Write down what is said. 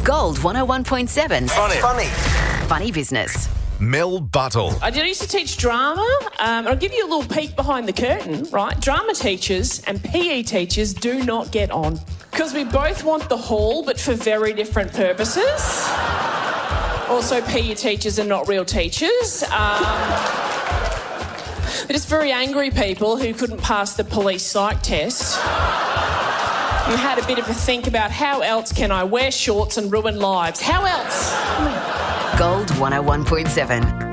Gold 101.7. Funny business. Mel Buttle. I used to teach drama. I'll give you a little peek behind the curtain, right? Drama teachers and PE teachers do not get on because we both want the hall, but for very different purposes. Also, PE teachers are not real teachers. They're just very angry people who couldn't pass the police psych test. And had a bit of a think about how else can I wear shorts and ruin lives? How else? Gold 101.7.